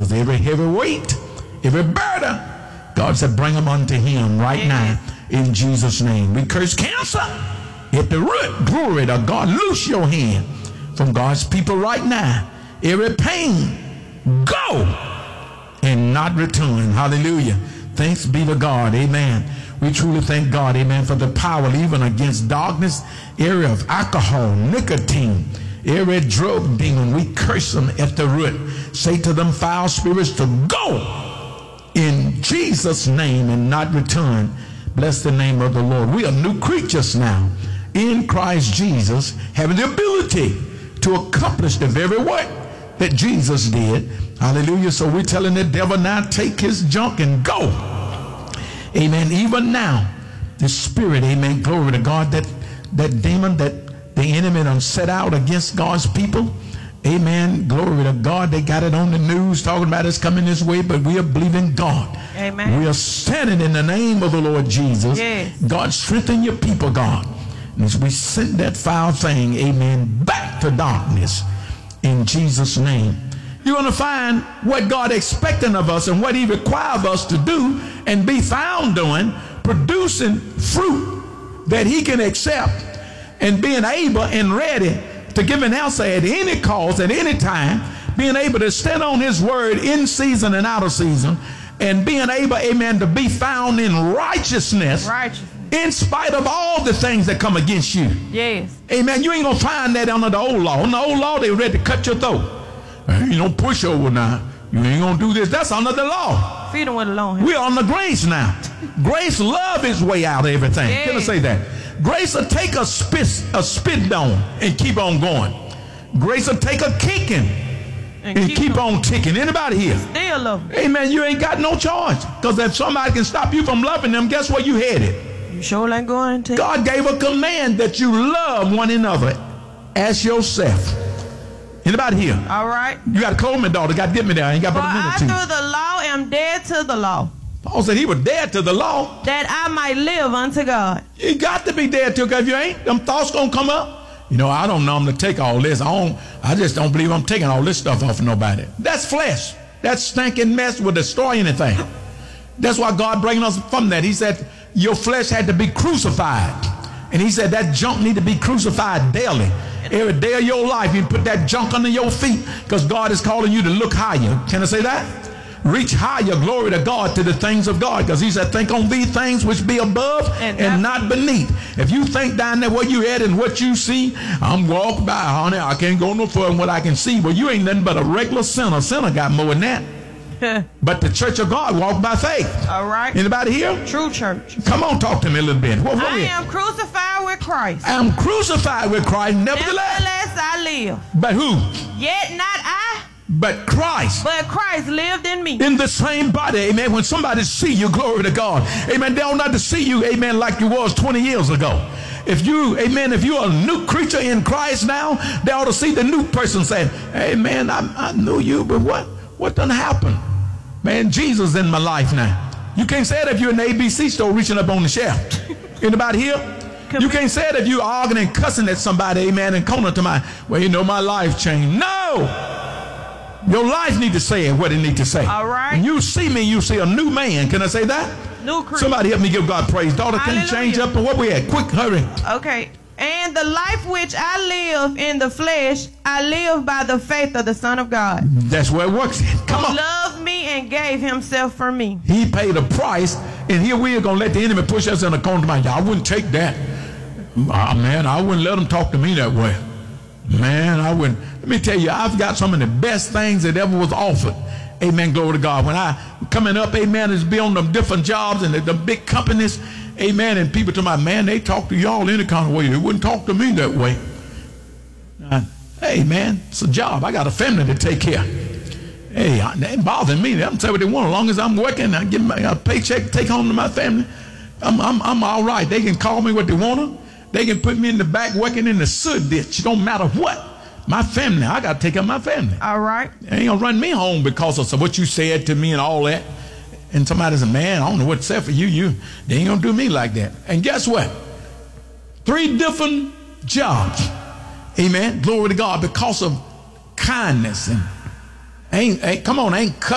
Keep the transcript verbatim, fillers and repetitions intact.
Jesus. Every heavy weight, every burden, God said, bring them unto him right now in Jesus' name. We curse cancer at the root. Glory to God. Loose your hand from God's people right now. Every pain, go and not return. Hallelujah. Thanks be to God. Amen. We truly thank God, amen, for the power even against darkness, area of alcohol, nicotine, every drug demon. We curse them at the root. Say to them foul spirits to go in Jesus' name and not return. Bless the name of the Lord. We are new creatures now in Christ Jesus, having the ability to accomplish the very work that Jesus did. Hallelujah. So we're telling the devil now, take his junk and go. Amen. Even now, the spirit, amen, glory to God, that that demon that the enemy done set out against God's people, amen, glory to God. They got it on the news talking about it's coming this way, but we are believing God. Amen. We are standing in the name of the Lord Jesus. Yes. God, strengthen your people, God. And as we send that foul thing, amen, back to darkness in Jesus' name. You're going to find what God expecting of us and what he requires us to do and be found doing, producing fruit that he can accept and being able and ready to give an answer at any cause, at any time, being able to stand on his word in season and out of season, and being able, amen, to be found in righteousness, Righteousness. in spite of all the things that come against you. Yes. Amen. You ain't going to find that under the old law. In the old law, they were ready to cut your throat. You don't push over now. You ain't going to do this. That's under the law. Feed them with alone. We're on the grace now. Grace love his way out of everything. Yes. Can I say that? Grace will take a spit, a spit down and keep on going. Grace will take a kicking and, and keep, keep on ticking. Anybody here? Still love them. Amen. You ain't got no choice. Because if somebody can stop you from loving them, guess where you headed? You sure ain't going to. God gave a command that you love one another as yourself. Anybody here? All right. You got to close me, daughter. Got to get me there. I ain't got For but a minute I to. through the law am dead to the law, Paul said he was dead to the law. that I might live unto God. You got to be dead to it, because if you ain't, them thoughts going to come up. You know, I don't know I'm to take all this. I don't. I just don't believe I'm taking all this stuff off of nobody. That's flesh. That stinking mess will destroy anything. That's why God bringing us from that. He said your flesh had to be crucified. And he said that junk need to be crucified daily. Every day of your life, you put that junk under your feet, because God is calling you to look higher. Can I say that? Reach higher, glory to God, to the things of God. Because he said, think on these things which be above and, and not beneath. If you think down there where you at and what you see, I'm walking by, honey, I can't go no further than what I can see. Well, you ain't nothing but a regular sinner. Sinner got more than that. But the church of God walk by faith. All right. Anybody here? True church. Come on, talk to me a little bit. What, what I we am crucified with Christ. I am crucified with Christ, nevertheless. Nevertheless I live. But who? Yet not I, But Christ. but Christ lived in me. In the same body, amen. When somebody see you, glory to God, amen, they don't have to see you, amen, like you was twenty years ago. If you, amen, if you're a new creature in Christ now, they ought to see the new person saying, hey, man, I, I knew you, but what, what done happened? Man, Jesus in my life now. You can't say it if you're in the A B C store reaching up on the shelf. Anybody here? You can't say it if you're arguing and cussing at somebody, amen, and coming to my, well, you know, my life changed. No! Your life need to say it what it need to say. All right. When you see me, you see a new man. Can I say that? New creature. Somebody help me give God praise. Daughter, can you Hallelujah. change up? And what we at? Quick, hurry. Okay. And the life which I live in the flesh, I live by the faith of the Son of God. That's where it works. Come who on. loved me and gave himself for me. He paid a price, and here we are going to let the enemy push us in the corner. I wouldn't take that. Oh, man, I wouldn't let him talk to me that way. Man, I wouldn't. Let me tell you, I've got some of the best things that ever was offered. Amen, glory to God. When I coming up, amen, is be on them different jobs and the, the big companies, amen, and people to my man, they talk to y'all any kind of way. They wouldn't talk to me that way. Uh, hey, man, it's a job. I got a family to take care. Hey, it ain't bothering me. They can say what they want. As long as I'm working, I get my a paycheck, take home to my family. I'm, I'm, I'm all right. They can call me what they want to. They can put me in the back working in the soot ditch. It don't matter what. My family, I got to take care of my family. All right. They ain't going to run me home because of what you said to me and all that. And somebody said, man, I don't know what to say for you. You, they ain't going to do me like that. And guess what? Three different jobs. Amen. Glory to God, because of kindness. And ain't, ain't come on, ain't